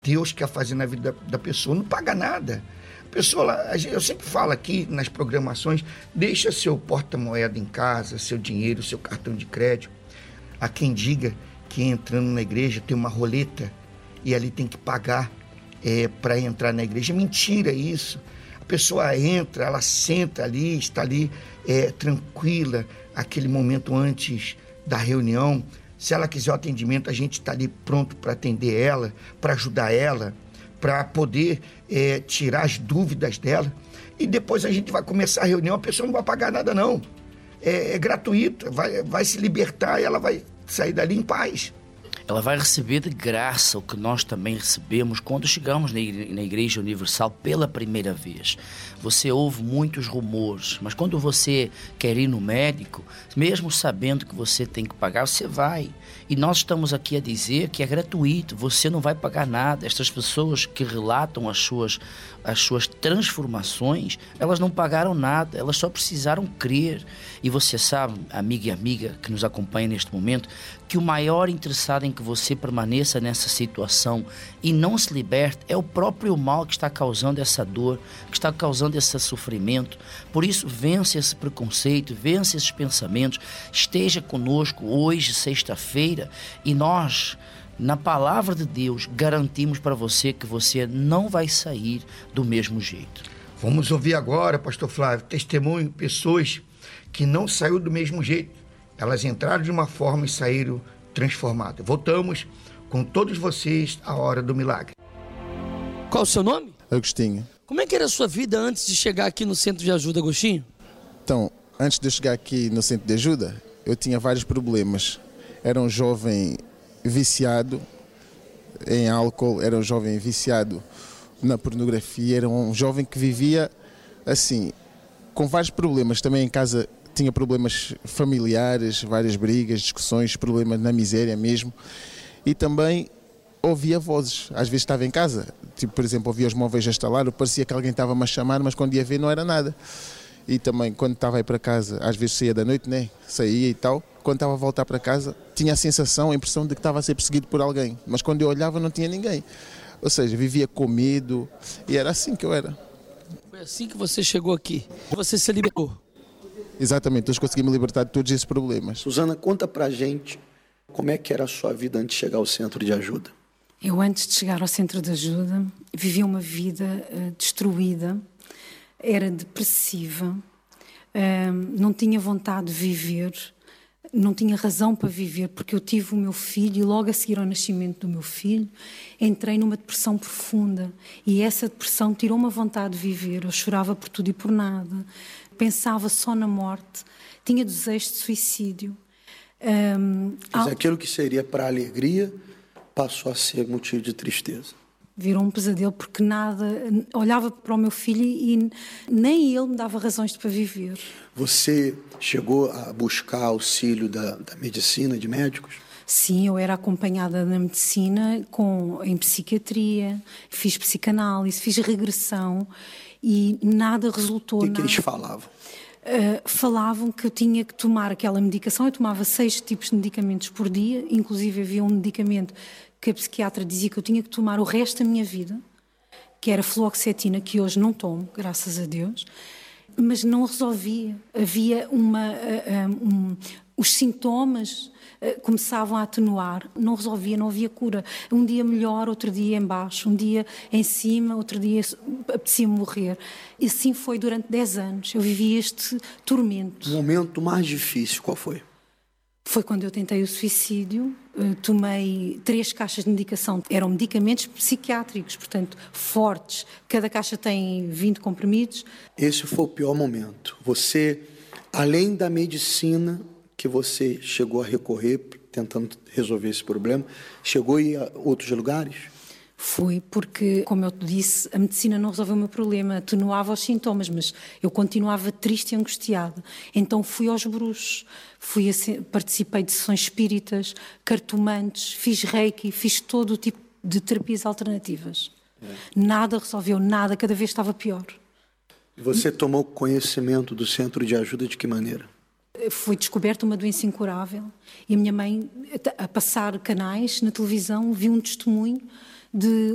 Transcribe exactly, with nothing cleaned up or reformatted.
Deus quer fazer na vida da, da pessoa, não paga nada. A pessoa, eu sempre falo aqui nas programações, deixa seu porta-moeda em casa, seu dinheiro, seu cartão de crédito. Há quem diga que entrando na igreja tem uma roleta e ali tem que pagar é, para entrar na igreja. Mentira isso. A pessoa entra, ela senta ali, está ali é, tranquila, aquele momento antes da reunião. Se ela quiser o atendimento, a gente está ali pronto para atender ela, para ajudar ela, para poder é, tirar as dúvidas dela. E depois a gente vai começar a reunião, a pessoa não vai pagar nada não. É, é gratuito, vai, vai se libertar e ela vai sair dali em paz. Ela vai receber de graça o que nós também recebemos quando chegamos na Igreja Universal pela primeira vez. Você ouve muitos rumores, mas quando você quer ir no médico, mesmo sabendo que você tem que pagar, você vai. E nós estamos aqui a dizer que é gratuito, você não vai pagar nada. Estas pessoas que relatam as suas, as suas transformações, elas não pagaram nada, elas só precisaram crer. E você sabe, amiga e amiga que nos acompanha neste momento, que o maior interessado em que você permaneça nessa situação e não se liberte é o próprio mal que está causando essa dor, que está causando esse sofrimento. Por isso, vence esse preconceito, vence esses pensamentos, esteja conosco hoje, sexta-feira, e nós, na palavra de Deus, garantimos para você que você não vai sair do mesmo jeito. Vamos ouvir agora, pastor Flávio, testemunho de pessoas que não saíram do mesmo jeito. Elas entraram de uma forma e saíram transformadas. Voltamos com todos vocês à hora do milagre. Qual o seu nome? Agostinho. Como é que era a sua vida antes de chegar aqui no Centro de Ajuda, Agostinho? Então, antes de eu chegar aqui no Centro de Ajuda, eu tinha vários problemas. Era um jovem viciado em álcool, era um jovem viciado na pornografia, era um jovem que vivia assim, com vários problemas. Também em casa tinha problemas familiares, várias brigas, discussões, problemas na miséria mesmo. E também ouvia vozes. Às vezes estava em casa, tipo, por exemplo, ouvia os móveis a estalar, parecia que alguém estava-me a chamar, mas quando ia ver não era nada. E também quando estava aí para casa, às vezes saía da noite, né? Saía e tal. Quando estava a voltar para casa, tinha a sensação, a impressão de que estava a ser perseguido por alguém. Mas quando eu olhava não tinha ninguém. Ou seja, vivia com medo e era assim que eu era. Foi assim que você chegou aqui. Você se libertou. Exatamente, hoje consegui me libertar de todos esses problemas. Susana, conta pra gente como é que era a sua vida antes de chegar ao Centro de Ajuda. Eu, antes de chegar ao Centro de Ajuda, vivia uma vida uh, destruída, era depressiva, uh, não tinha vontade de viver, não tinha razão para viver, porque eu tive o meu filho e logo a seguir ao nascimento do meu filho, entrei numa depressão profunda e essa depressão tirou-me a vontade de viver. Eu chorava por tudo e por nada, pensava só na morte, tinha desejos de suicídio. Um, Mas aquilo que seria para alegria passou a ser motivo de tristeza. Virou um pesadelo porque nada, olhava para o meu filho e nem ele me dava razões para viver. Você chegou a buscar auxílio da, da medicina, de médicos? Sim, eu era acompanhada na medicina, com, em psiquiatria, fiz psicanálise, fiz regressão e nada resultou. O que, nada. que eles falavam? Uh, falavam que eu tinha que tomar aquela medicação. Eu tomava seis tipos de medicamentos por dia, inclusive havia um medicamento que a psiquiatra dizia que eu tinha que tomar o resto da minha vida, que era fluoxetina, que hoje não tomo, graças a Deus, mas não resolvia. Havia uma... Uh, um, os sintomas uh, começavam a atenuar, não resolvia, não havia cura. Um dia melhor, outro dia em baixo, um dia em cima, outro dia apetecia morrer. E assim foi durante dez anos. Eu vivi este tormento. O momento mais difícil, qual foi? Foi quando eu tentei o suicídio. Uh, tomei três caixas de medicação. Eram medicamentos psiquiátricos, portanto, fortes. Cada caixa tem vinte comprimidos. Esse foi o pior momento. Você, além da medicina que você chegou a recorrer, tentando resolver esse problema, chegou a ir a outros lugares? Fui, porque, como eu te disse, a medicina não resolveu o meu problema, atenuava os sintomas, mas eu continuava triste e angustiada. Então fui aos bruxos, fui a, participei de sessões espíritas, cartomantes, fiz reiki, fiz todo o tipo de terapias alternativas. É. Nada resolveu, nada, cada vez estava pior. E você tomou conhecimento do Centro de Ajuda de que maneira? Foi descoberta uma doença incurável e a minha mãe, a passar canais na televisão, viu um testemunho de